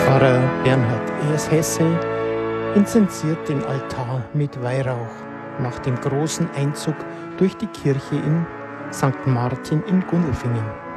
Pfarrer Bernhard Hesse inzensiert den Altar mit Weihrauch nach dem großen Einzug durch die Kirche in St. Martin in Gundelfingen.